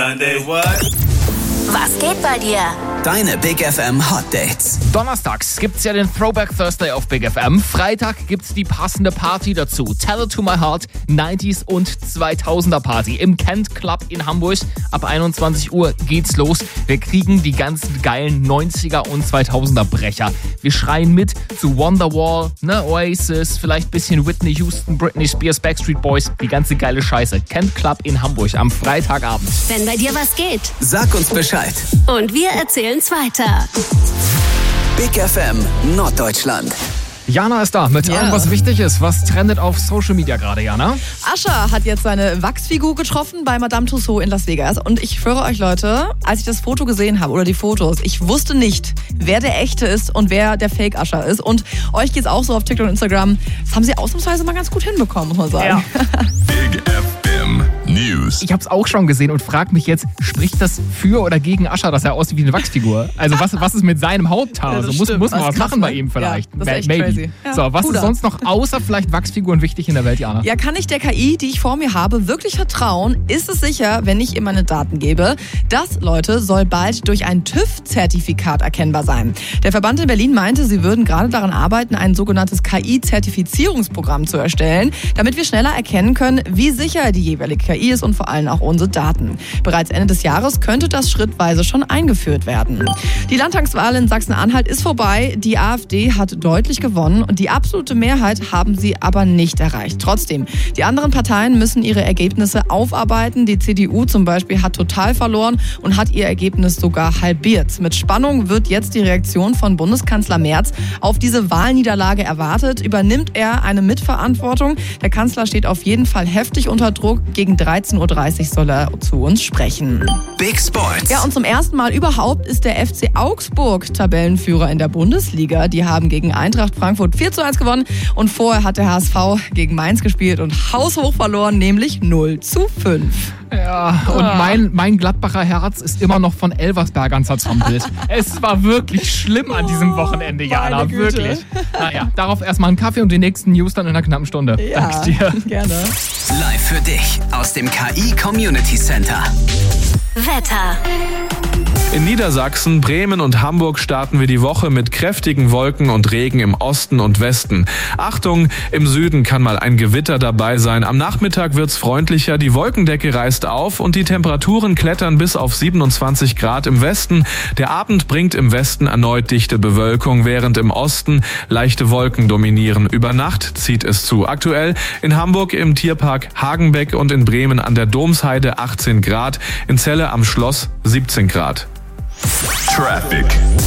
Was geht bei dir? Deine Big FM Hot Dates. Donnerstags gibt's ja den Throwback Thursday auf Big FM. Freitag gibt's die passende Party dazu. Tell It To My Heart, 90s und 2000er Party im Kent Club in Hamburg. Ab 21 Uhr geht's los. Wir kriegen die ganzen geilen 90er und 2000er Brecher. Wir schreien mit zu Wonderwall, Oasis, vielleicht ein bisschen Whitney Houston, Britney Spears, Backstreet Boys. Die ganze geile Scheiße. Kent Club in Hamburg am Freitagabend. Wenn bei dir was geht. Sag uns Bescheid. Und wir erzählen's weiter. Big FM Norddeutschland. Jana ist da mit allem, was wichtig ist. Was trendet auf Social Media gerade, Jana? Usher hat jetzt seine Wachsfigur getroffen bei Madame Tussauds in Las Vegas. Und ich schwöre euch, Leute, als ich das Foto gesehen habe oder die Fotos, ich wusste nicht, wer der echte ist und wer der Fake Usher ist. Und euch geht's auch so auf TikTok und Instagram. Das haben sie ausnahmsweise mal ganz gut hinbekommen, muss man sagen. Ja. Big FM News. Ich habe es auch schon gesehen und frage mich jetzt, spricht das für oder gegen Usher, dass er aussieht wie eine Wachsfigur? Also was ist mit seinem Hauthaar? Ja, das muss stimmt. man Das was ist krass, machen bei ne? ihm vielleicht? Ja, das ist echt Maybe. crazy. Ja, So, was Puder. ist sonst noch außer vielleicht Wachsfiguren wichtig in der Welt, Jana? Ja, kann ich der KI, die ich vor mir habe, wirklich vertrauen? Ist es sicher, wenn ich ihr meine Daten gebe? Das, Leute, soll bald durch ein TÜV-Zertifikat erkennbar sein. Der Verband in Berlin meinte, sie würden gerade daran arbeiten, ein sogenanntes KI-Zertifizierungsprogramm zu erstellen, damit wir schneller erkennen können, wie sicher die jeweilige KI ist und vor allem auch unsere Daten. Bereits Ende des Jahres könnte das schrittweise schon eingeführt werden. Die Landtagswahl in Sachsen-Anhalt ist vorbei. Die AfD hat deutlich gewonnen und die absolute Mehrheit haben sie aber nicht erreicht. Trotzdem, die anderen Parteien müssen ihre Ergebnisse aufarbeiten. Die CDU zum Beispiel hat total verloren und hat ihr Ergebnis sogar halbiert. Mit Spannung wird jetzt die Reaktion von Bundeskanzler Merz auf diese Wahlniederlage erwartet. Übernimmt er eine Mitverantwortung? Der Kanzler steht auf jeden Fall heftig unter Druck. Gegen 13.30 Uhr soll er zu uns sprechen. Big Sports. Ja, und zum ersten Mal überhaupt ist der FC Augsburg Tabellenführer in der Bundesliga. Die haben gegen Eintracht Frankfurt 4:1 gewonnen und vorher hat der HSV gegen Mainz gespielt und haushoch verloren, nämlich 0:5. Ja, und mein Gladbacher Herz ist immer noch von Elversbergern zertrampelt. Es war wirklich schlimm an diesem Wochenende, Jana, meine Güte. wirklich. Naja, darauf erstmal einen Kaffee und die nächsten News dann in einer knappen Stunde. Ja, Danke dir. gerne. Live für dich aus dem KI Community Center. Wetter. In Niedersachsen, Bremen und Hamburg starten wir die Woche mit kräftigen Wolken und Regen im Osten und Westen. Achtung, im Süden kann mal ein Gewitter dabei sein. Am Nachmittag wird's freundlicher, die Wolkendecke reißt auf und die Temperaturen klettern bis auf 27 Grad im Westen. Der Abend bringt im Westen erneut dichte Bewölkung, während im Osten leichte Wolken dominieren. Über Nacht zieht es zu. Aktuell in Hamburg im Tierpark Hagenbeck und in Bremen an der Domsheide 18 Grad, in Celle am Schloss 17 Grad. Traffic.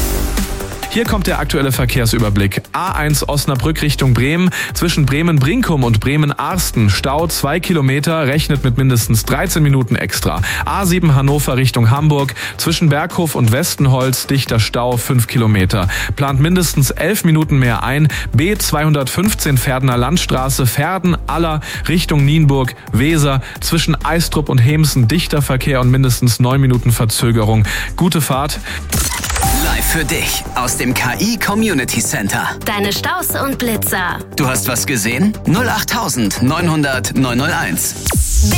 Hier kommt der aktuelle Verkehrsüberblick. A1 Osnabrück Richtung Bremen. Zwischen Bremen-Brinkum und Bremen-Arsten Stau 2 Kilometer, rechnet mit mindestens 13 Minuten extra. A7 Hannover Richtung Hamburg. Zwischen Berghof und Westenholz dichter Stau 5 Kilometer. Plant mindestens 11 Minuten mehr ein. B215 Verdener Landstraße, Verden, Aller Richtung Nienburg, Weser. Zwischen Eistrup und Hemsen dichter Verkehr und mindestens 9 Minuten Verzögerung. Gute Fahrt. Live für dich aus dem KI Community Center. Deine Staus und Blitzer. Du hast was gesehen? 08900 901.